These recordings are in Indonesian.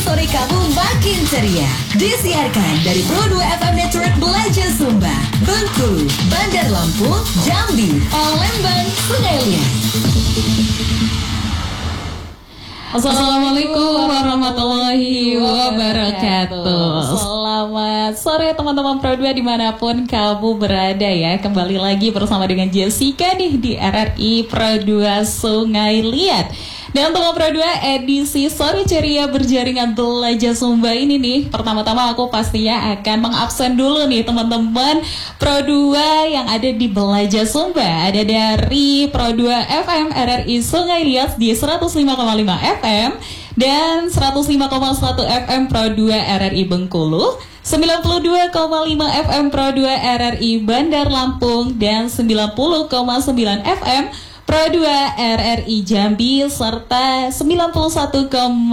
sore kamu makin ceria. Disiarkan dari Pro 2 FM Network Belajar Sumba, Bengkulu, Bandar Lampung, Jambi, Palembang, Sungai Liat. Assalamualaikum warahmatullahi wabarakatuh. Selamat sore teman-teman Pro 2 dimanapun kamu berada ya. Kembali lagi bersama dengan Jessica nih di RRI Pro 2 Sungai Liat. Dan untuk Pro 2 edisi Sore Ceria Berjaringan Belajar Sumba ini nih, pertama-tama aku pastinya akan mengabsen dulu nih teman-teman Pro 2 yang ada di Belajar Sumba. Ada dari Pro 2 FM RRI Sungai Liat di 105,5 FM dan 105,1 FM Pro 2 RRI Bengkulu, 92,5 FM Pro 2 RRI Bandar Lampung, dan 90,9 FM Pro 2 RRI Jambi, serta 91,6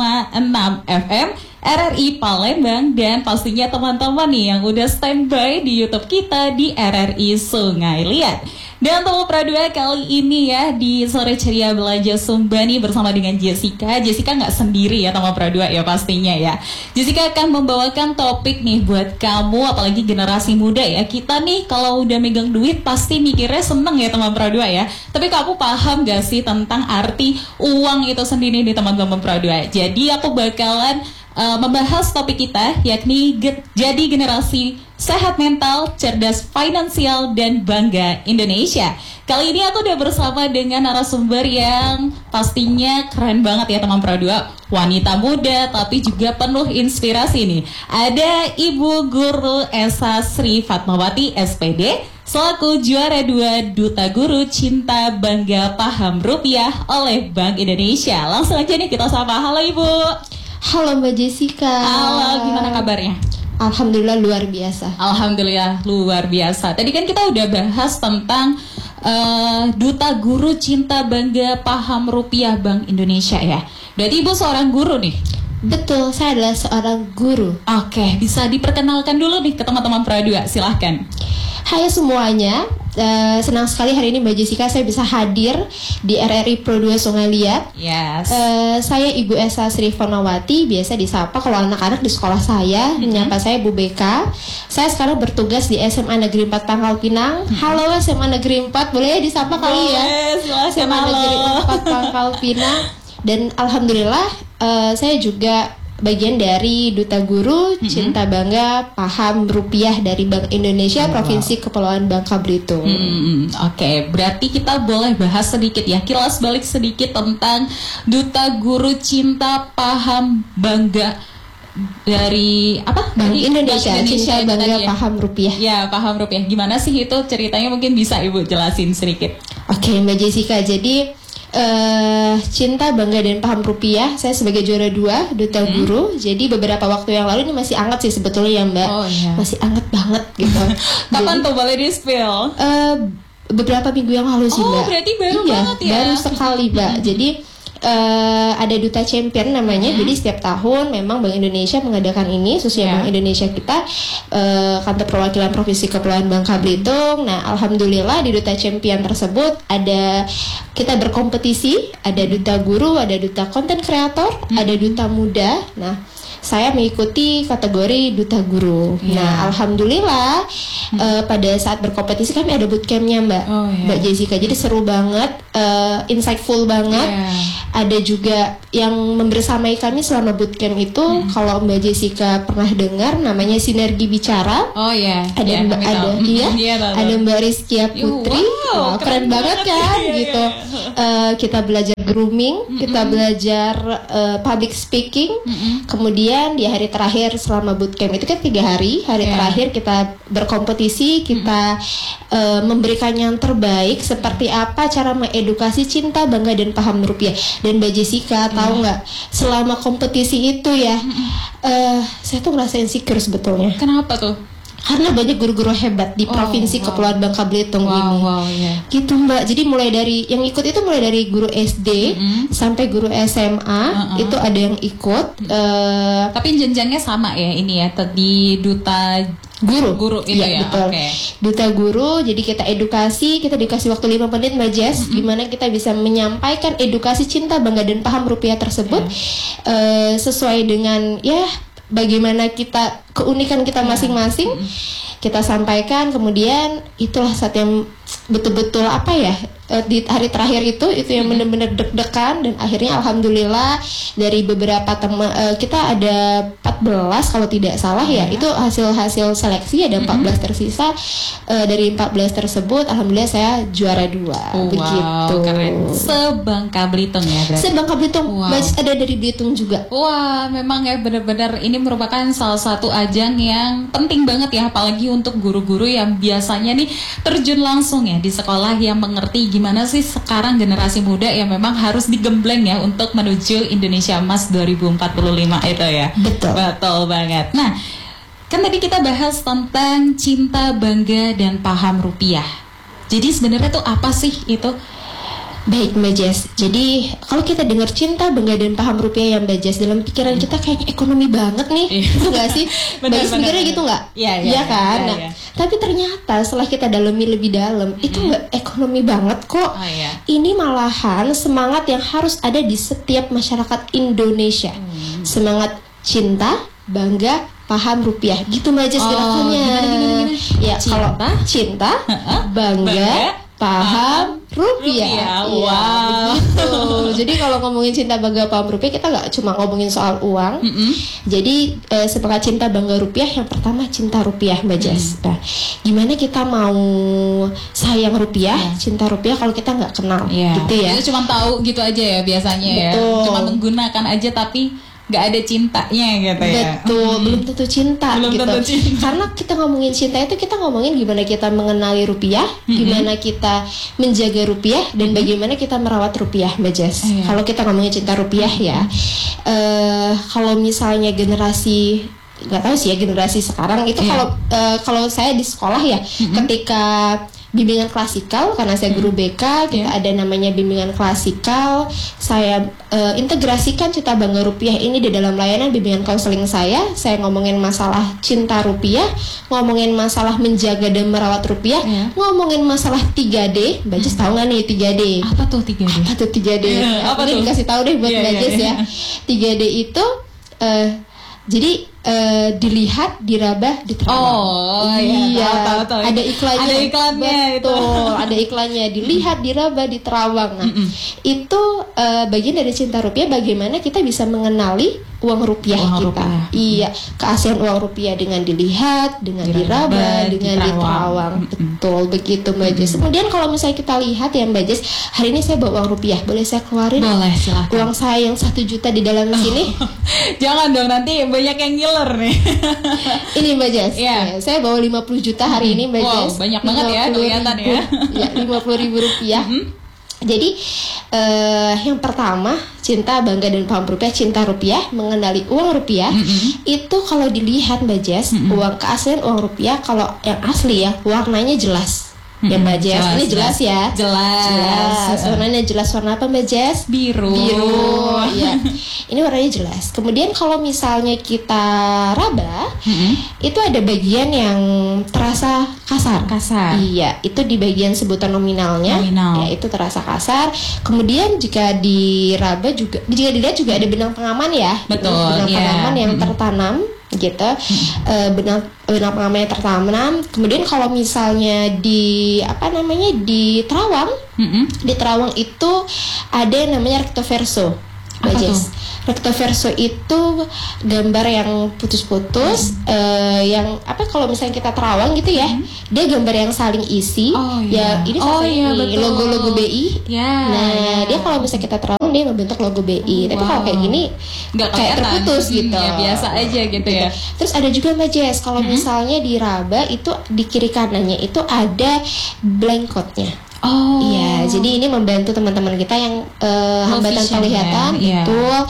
FM RRI Palembang, dan pastinya teman-teman nih yang udah standby di YouTube kita di RRI Sungai Liat. Dan untuk Pro 2 kali ini ya di Sore Ceria Belajar Sumba nih bersama dengan Jessica. Jessica nggak sendiri ya teman Pro 2 ya pastinya ya. Jessica akan membawakan topik nih buat kamu apalagi generasi muda ya. Kita nih kalau udah megang duit pasti mikirnya seneng ya teman Pro 2 ya. Tapi kamu paham gak sih tentang arti uang itu sendiri nih teman-teman Pro 2? Jadi aku bakalan membahas topik kita yakni jadi generasi sehat mental, cerdas finansial, dan bangga Indonesia. Kali ini aku udah bersama dengan narasumber yang pastinya keren banget ya teman Pro 2. Wanita muda tapi juga penuh inspirasi nih. Ada Ibu Guru Esa Sri Fatmawati SPD selaku juara 2 Duta Guru Cinta Bangga Paham Rupiah oleh Bank Indonesia. Langsung aja nih kita sapa. Halo Ibu. Halo Mbak Jessica. Halo, gimana kabarnya? Alhamdulillah luar biasa. Alhamdulillah luar biasa. Tadi kan kita udah bahas tentang Duta Guru Cinta Bangga Paham Rupiah Bank Indonesia ya. Berarti Ibu seorang guru nih? Betul, saya adalah seorang guru. Oke, bisa diperkenalkan dulu nih ke teman-teman Pro 2, silahkan. Hai semuanya, senang sekali hari ini Mbak Jessica saya bisa hadir di RRI Pro 2 Sungai Liat. Yes. Saya Ibu Esa Sri Fatmawati, biasa disapa kalau anak-anak di sekolah saya, menyapa saya Bu BK. Saya sekarang bertugas di SMA Negeri 4 Pangkal Pinang. Halo SMA Negeri 4, boleh ya disapa kali ya? SMA Negeri 4 Pangkal Pinang. Dan alhamdulillah saya juga bagian dari Duta Guru Cinta Bangga Paham Rupiah dari Bank Indonesia Provinsi Kepulauan Bangka Belitung. Oke, berarti kita boleh bahas sedikit ya, kilas balik sedikit tentang Duta Guru Cinta Paham Bangga dari apa? Bank Indonesia, Cinta Bangga Paham Rupiah. Ya, Paham Rupiah. Gimana sih itu ceritanya? Mungkin bisa Ibu jelasin sedikit. Oke, Mbak Jessica. Jadi Cinta Bangga dan Paham Rupiah, saya sebagai juara 2 Duta Guru. Jadi beberapa waktu yang lalu ini masih anget sih sebetulnya ya Mbak. Masih anget banget gitu. Kapan tuh boleh di spill? Beberapa minggu yang lalu sih Mbak. Oh berarti baru banget ya. Baru sekali Mbak. Jadi ada Duta Champion namanya. Jadi setiap tahun memang Bank Indonesia mengadakan ini, khususnya Bank Indonesia kita, kantor perwakilan Provinsi Kepulauan Bangka Belitung. Nah alhamdulillah di Duta Champion tersebut kita berkompetisi, ada Duta Guru, ada Duta Content Creator, ada Duta Muda. Nah saya mengikuti kategori Duta Guru. Nah alhamdulillah pada saat berkompetisi kami ada bootcampnya Mbak Jessica. Jadi seru banget, insightful banget. Ada juga yang membersamai kami selama bootcamp itu. Kalau Mbak Jessica pernah dengar namanya Sinergi Bicara. Ada ada Mbak Rizkia Putri. Wow, keren banget kan gitu. Kita belajar grooming, kita belajar public speaking. Kemudian di hari terakhir selama bootcamp itu kan 3 hari. Hari terakhir kita berkompetisi, kita memberikan yang terbaik. Seperti apa cara mengedukasi cinta, bangga, dan paham rupiah. Dan Mbak Jessica tahu nggak, selama kompetisi itu ya, saya tuh ngerasa insecure sebetulnya. Kenapa tuh? Karena banyak guru-guru hebat di Provinsi Kepulauan Bangka Belitung ini. Gitu Mbak. Jadi mulai dari yang ikut itu mulai dari guru SD sampai guru SMA itu ada yang ikut. Tapi jenjangnya sama ya ini ya, di Duta Guru itu ya, betul. Duta guru, jadi kita dikasih waktu 5 menit Mbak Jess, gimana kita bisa menyampaikan edukasi cinta, bangga dan paham rupiah tersebut sesuai dengan ya bagaimana kita, keunikan kita masing-masing, kita sampaikan. Kemudian itulah saat yang betul-betul apa ya, di hari terakhir itu yang benar-benar deg-degan, dan akhirnya alhamdulillah dari beberapa teman kita ada 14 kalau tidak salah ya, itu hasil seleksi ada 14 tersisa. Dari 14 tersebut alhamdulillah saya juara 2. Begitu. Keren. Sebangka Belitung ya berarti. Sebangka Belitung. Masih ada dari Belitung juga. Wah, memang ya benar-benar ini merupakan salah satu ajang yang penting banget ya, apalagi untuk guru-guru yang biasanya nih terjun langsung ya di sekolah, yang mengerti gimana sih sekarang generasi muda yang memang harus digembleng ya untuk menuju Indonesia Emas 2045 itu ya. Betul banget. Nah, kan tadi kita bahas tentang cinta, bangga dan paham rupiah. Jadi sebenarnya tuh apa sih itu? Baik Mbak Jess, jadi kalau kita dengar cinta, bangga dan paham rupiah yang Mbak Jess, dalam pikiran kita kayaknya ekonomi banget nih, itu gak sih? Mbak Jess mikirnya gitu gak? Iya kan? Nah, tapi ternyata setelah kita dalami lebih dalam, itu gak ekonomi banget kok. Ini malahan semangat yang harus ada di setiap masyarakat Indonesia. Semangat cinta, bangga, paham rupiah, gitu Mbak Jess gerakannya. Ya, kalau cinta, bangga, paham rupiah. Wow. Begitu. Jadi kalau ngomongin cinta, bangga, paham rupiah, kita nggak cuma ngomongin soal uang. Jadi semangat cinta, bangga, rupiah, yang pertama cinta rupiah Mbak Jess. Nah, gimana kita mau sayang rupiah, cinta rupiah kalau kita nggak kenal, gitu ya? Itu cuma tahu gitu aja ya biasanya. Betul. Ya. Cuma menggunakan aja tapi nggak ada cintanya gitu ya. Betul, belum tentu cinta gitu. Karena kita ngomongin cinta itu kita ngomongin gimana kita mengenali rupiah, gimana kita menjaga rupiah, dan bagaimana kita merawat rupiah Mbak Jess. Kalau kita ngomongin cinta rupiah ya, kalau misalnya generasi, nggak tahu sih ya generasi sekarang itu, kalau saya di sekolah ya, ketika bimbingan klasikal, karena saya guru BK, kita ada namanya bimbingan klasikal. Saya integrasikan cinta, bangga, rupiah ini di dalam layanan bimbingan konseling saya. Saya ngomongin masalah cinta rupiah, ngomongin masalah menjaga dan merawat rupiah, ngomongin masalah 3D. Mbak Jess tahu nggak nih 3D? Apa tuh 3D? Apa tuh 3D? Apa tuh? Dikasih tahu deh buat Mbak Jess ya. 3D itu jadi dilihat, diraba, diterawang. Tahu. Ada iklannya. Ada iklannya. Betul, ada iklannya. Dilihat, diraba, diterawang. Nah, itu bagian dari cinta rupiah. Bagaimana kita bisa mengenali uang rupiah kita. Iya, keaslian uang rupiah dengan dilihat, dengan diraba, dengan diterawang. Betul, begitu Mbak Jess. Kemudian kalau misalnya kita lihat ya Mbak Jess, hari ini saya bawa uang rupiah. Boleh saya keluarin? Boleh, silakan. Uang saya yang 1 juta di dalam sini. Jangan dong, nanti banyak yang ngiler nih. Ini Mbak Jess, saya bawa 50 juta hari ini Mbak Jess. Banyak banget ya kelihatan ya. 50.000 rupiah. Jadi yang pertama cinta, bangga dan paham rupiah, cinta rupiah, mengenali uang rupiah. Itu kalau dilihat Mbak Jess, uang keaslian uang rupiah, kalau yang asli ya warnanya jelas. Ya Mbak Jess, ini jelas ya. Jelas. Warnanya jelas. Warna apa Mbak Jess? Biru. Ya. Ini warnanya jelas. Kemudian kalau misalnya kita raba, itu ada bagian yang terasa kasar. Iya, itu di bagian sebutan nominalnya. Ya, itu terasa kasar. Kemudian jika diraba juga, jika dilihat juga ada benang pengaman ya. Betul. Benang pengaman yang tertanam gitu. Benang pengaman yang tertanam. Kemudian kalau misalnya di di terawang itu ada yang namanya recto verso. Apa tuh? Recto verso itu gambar yang putus-putus, yang kalau misalnya kita terawang gitu ya, dia gambar yang saling isi. Ya ini logo BI. Nah dia kalau misalnya kita terawang dia ngebentuk logo BI. Tapi kalau kayak gini nggak kayak terputus gitu. Ya biasa aja gitu ya. Terus ada juga Mbak Jess, kalau misalnya diraba itu di kiri kanannya itu ada blank code-nya. Iya, jadi ini membantu teman-teman kita yang hambatan penglihatan, betul.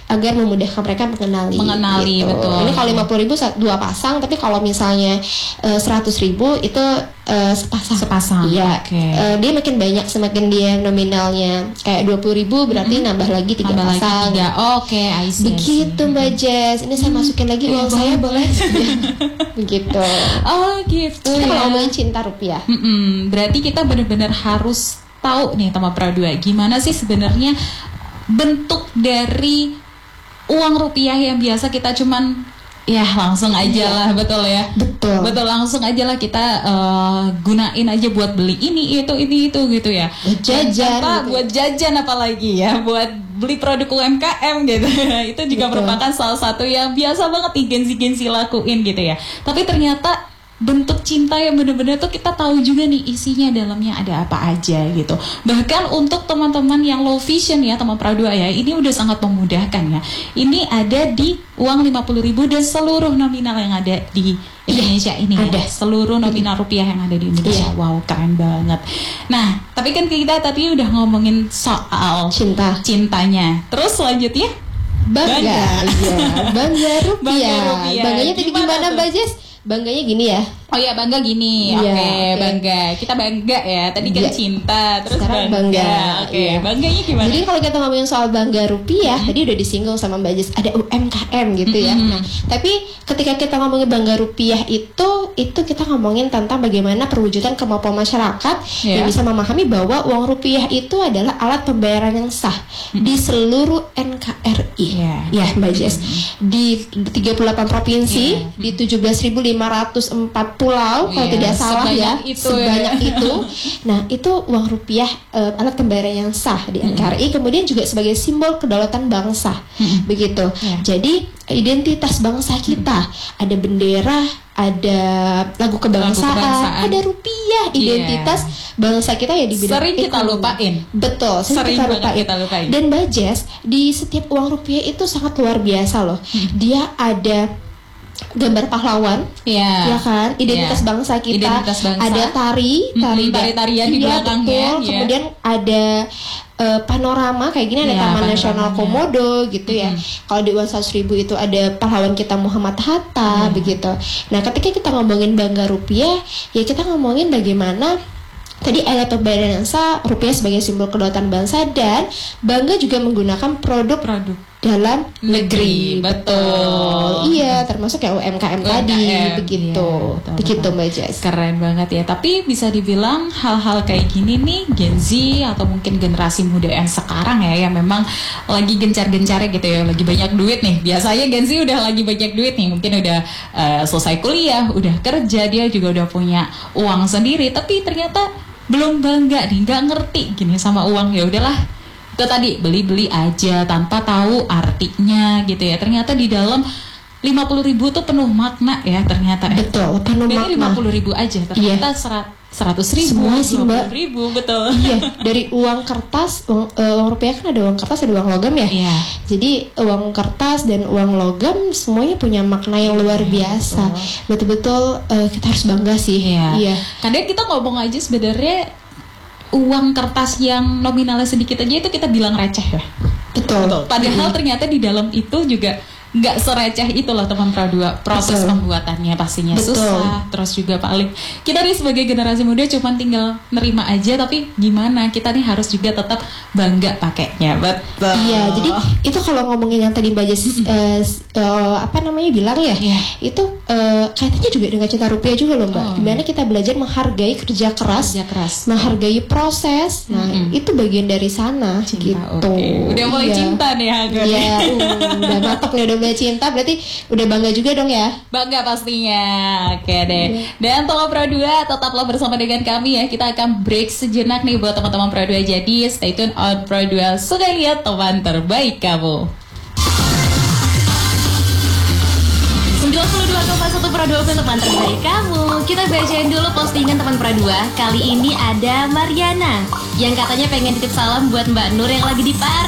agar memudahkan mereka mengenali gitu. Betul. Ini kalau 50.000 2 pasang, tapi kalau misalnya 100.000 itu sepasang. Iya. Dia makin banyak, semakin dia nominalnya kayak 20.000 berarti nambah lagi 3 pasang. I see. Begitu Mbak Jess. Ini saya masukin lagi uang saya boleh? Begitu. Oh gitu. Kita kalau ngomongin cinta rupiah. Berarti kita benar-benar harus tahu nih teman Pro 2, gimana sih sebenarnya bentuk dari uang rupiah yang biasa kita cuman ya langsung aja lah, betul ya, betul langsung aja lah kita gunain aja buat beli ini itu gitu ya, jajan gitu. Buat jajan apalagi ya, buat beli produk UMKM gitu. Itu juga merupakan salah satu yang biasa banget nih Genzi lakuin gitu ya. Tapi ternyata bentuk cinta yang benar-benar tuh kita tahu juga nih isinya dalamnya ada apa aja gitu. Bahkan untuk teman-teman yang low vision ya, teman Pro 2 ya, ini udah sangat memudahkan ya. Ini ada di uang 50.000 dan seluruh nominal yang ada di Indonesia ini. Ada seluruh nominal rupiah yang ada di Indonesia. Wow, keren banget. Nah, tapi kan kita tadi udah ngomongin soal cintanya. Terus selanjutnya bangga rupiah. Bangganya tadi gimana Mbak Jess? Bangganya gini ya. Oh ya, bangga gini. Oke. Bangga. Kita bangga ya. Tadi kan cinta, terus sekarang bangga. Oke. Bangganya gimana? Jadi kalau kita ngomongin soal bangga rupiah, tadi udah disinggung sama Mbak Jess, ada UMKM gitu ya. Nah, tapi ketika kita ngomongin bangga rupiah itu kita ngomongin tentang bagaimana perwujudan kemampuan masyarakat yang bisa memahami bahwa uang rupiah itu adalah alat pembayaran yang sah di seluruh NKRI. Ya, Mbak Jess. Di 38 provinsi, di 17.504 pulau kalau tidak salah ya, sebanyak itu. Nah, itu uang rupiah alat pembayaran yang sah di NKRI, kemudian juga sebagai simbol kedaulatan bangsa. Begitu. Jadi identitas bangsa kita, ada bendera, ada lagu kebangsaan, ada rupiah, identitas bangsa kita ya di bidang sering kita lupain. Betul, sering kita lupain. Dan Mbak Jess, di setiap uang rupiah itu sangat luar biasa loh. Dia ada gambar pahlawan, ya kan, identitas bangsa kita, ada tarian di belakangnya, kemudian ada panorama kayak gini, ada Taman Nasional Komodo gitu ya. Kalau di uang 100.000 itu ada pahlawan kita Muhammad Hatta, begitu. Nah, ketika kita ngomongin bangga rupiah, ya kita ngomongin bagaimana tadi alat pembayaran yang sah, rupiah sebagai simbol kedaulatan bangsa, dan bangga juga menggunakan produk dalam negeri. Betul. Iya, termasuk ya UMKM tadi, begitu. Begitu Mbak Jess. Keren banget ya. Tapi bisa dibilang hal-hal kayak gini nih Gen Z atau mungkin generasi muda yang sekarang ya, yang memang lagi gencar-gencarnya gitu ya, lagi banyak duit nih. Biasanya Gen Z udah lagi banyak duit nih, mungkin udah selesai kuliah, udah kerja, dia juga udah punya uang sendiri, tapi ternyata belum bangga nih, nggak ngerti gini sama uang. Ya udahlah, itu tadi beli-beli aja tanpa tahu artinya gitu ya. Ternyata di dalam 50.000 tuh penuh makna ya ternyata. Betul, penuh makna. 50.000 aja ternyata 100.000, 20.000, betul. Iya, dari uang kertas, uang rupiah kan ada uang kertas, ada uang logam ya. Iya. Jadi uang kertas dan uang logam semuanya punya makna yang luar biasa. Betul-betul kita harus bangga sih. Iya. Kadang kita ngomong aja sebenarnya uang kertas yang nominalnya sedikit aja itu kita bilang receh ya. Betul. Padahal ternyata di dalam itu juga nggak sereceh itu loh teman Pro 2. Proses pembuatannya pastinya susah. Terus juga paling kita nih sebagai generasi muda cuma tinggal nerima aja, tapi gimana kita nih harus juga tetap bangga pakainya. Betul. Iya, jadi itu kalau ngomongin yang tadi Mbak Jess bilang ya, itu kaitannya juga dengan cinta rupiah juga loh Mbak. Dimana kita belajar menghargai kerja keras, menghargai proses. Nah, itu bagian dari sana cinta, gitu. Udah mulai cinta nih Hagar. Iya, udah mantap nih, udah mulai cinta, berarti udah bangga juga dong ya. Bangga pastinya. Oke deh. Dan teman Pro 2, tetaplah bersama dengan kami ya. Kita akan break sejenak nih buat teman-teman Pro 2. Jadi stay tune on Pro 2. Suka lihat teman terbaik kamu. 92,1 Pro 2 teman terbaik kamu. Kita bacain dulu postingan teman Pro 2. Kali ini ada Mariana yang katanya pengen titip salam buat Mbak Nur yang lagi di Paris.